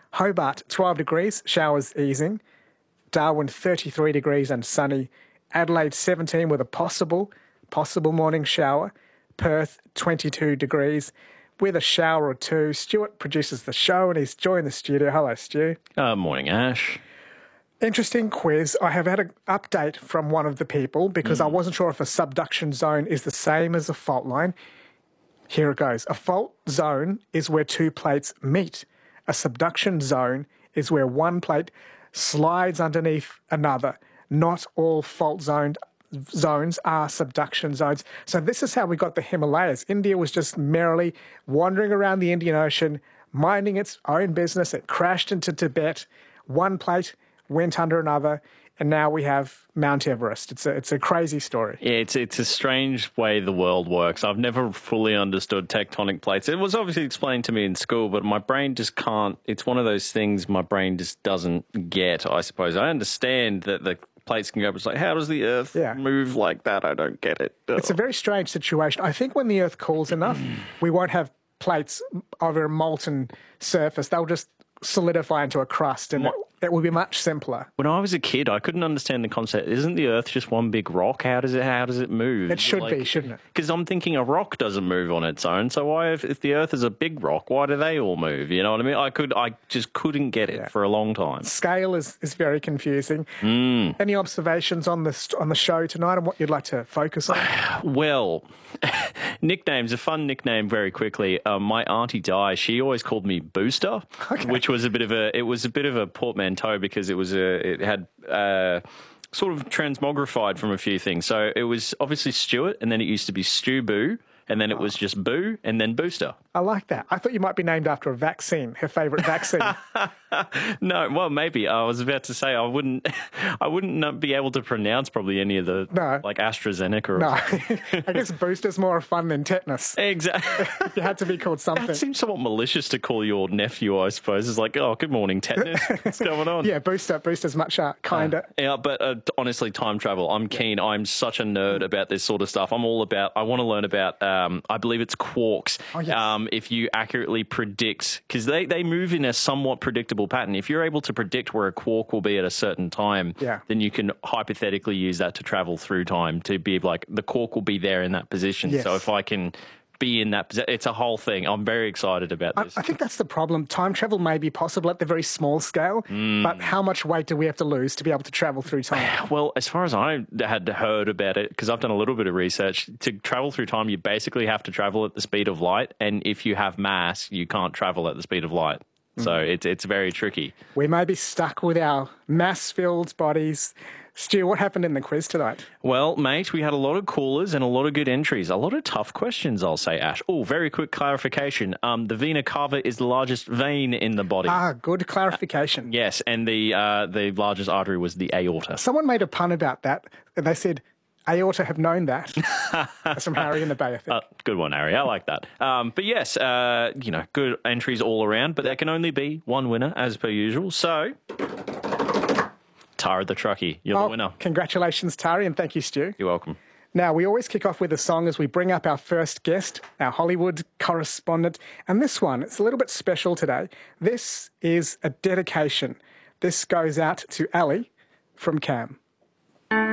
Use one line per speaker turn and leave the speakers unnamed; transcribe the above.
Hobart, 12 degrees, showers easing. Darwin, 33 degrees and sunny. Adelaide, 17 with a possible morning shower. Perth, 22 degrees with a shower or two. Stuart produces the show and he's joined the studio. Hello, Stu.
Morning, Ash.
Interesting quiz. I have had an update from one of the people because I wasn't sure if a subduction zone is the same as a fault line. Here it goes. A fault zone is where two plates meet. A subduction zone is where one plate slides underneath another. Not all fault zones are subduction zones. So this is how we got the Himalayas. India was just merrily wandering around the Indian Ocean, minding its own business. It crashed into Tibet. One plate went under another, and now we have Mount Everest. It's a crazy story.
Yeah, it's a strange way the world works. I've never fully understood tectonic plates. It was obviously explained to me in school, but my brain just can't. It's one of those things my brain just doesn't get, I suppose. I understand that the plates can go, but it's like, how does the Earth move like that? I don't get it.
It's a very strange situation. I think when the Earth cools enough, we won't have plates over a molten surface. They'll just solidify into a crust, and it will be much simpler.
When I was a kid, I couldn't understand the concept. Isn't the Earth just one big rock? How does it move?
It should be, shouldn't it?
Because I'm thinking a rock doesn't move on its own. So why, if the Earth is a big rock, why do they all move? You know what I mean? I just couldn't get it for a long time.
Scale is very confusing. Any observations on the show tonight and what you'd like to focus on?
Well, nicknames. A fun nickname very quickly. My auntie Di, she always called me Booster, which was a bit of a portmanteau because it had sort of transmogrified from a few things. So it was obviously Stuart, and then it used to be Stu Boo, and then it was just Boo, and then Booster.
I like that. I thought you might be named after a vaccine, her favourite vaccine.
No, well, maybe. I was about to say I wouldn't not be able to pronounce probably any of the, like AstraZeneca.
No, I guess Booster's more fun than tetanus.
Exactly.
You had to be called something.
That seems somewhat malicious to call your nephew, I suppose. It's like, oh, good morning, tetanus. What's going on?
Yeah, Booster's much kinder.
Yeah, but honestly, time travel, I'm keen. I'm such a nerd about this sort of stuff. I want to learn about, I believe it's quarks.
Oh, yes.
If you accurately predict, because they move in a somewhat predictable pattern. If you're able to predict where a quark will be at a certain time, then you can hypothetically use that to travel through time to be like, the quark will be there in that position.
Yes.
So if I can be in that position, it's a whole thing. I'm very excited about this.
I think that's the problem. Time travel may be possible at the very small scale, but how much weight do we have to lose to be able to travel through time?
Well, as far as I had heard about it, because I've done a little bit of research, to travel through time, you basically have to travel at the speed of light, and if you have mass, you can't travel at the speed of light. So it's very tricky.
We may be stuck with our mass-filled bodies. Stu, what happened in the quiz tonight?
Well, mate, we had a lot of callers and a lot of good entries. A lot of tough questions, I'll say, Ash. Oh, very quick clarification. The vena cava is the largest vein in the body.
Good clarification.
Yes, and the largest artery was the aorta.
Someone made a pun about that. They said, aorta have known that. That's from Harry and the Bay, I think.
Good one, Harry. I like that. But yes, good entries all around, but there can only be one winner, as per usual. So, Tara the Truckie, you're the winner.
Congratulations, Tara, and thank you, Stu.
You're welcome.
Now, we always kick off with a song as we bring up our first guest, our Hollywood correspondent. And this one, it's a little bit special today. This is a dedication. This goes out to Ali from Cam.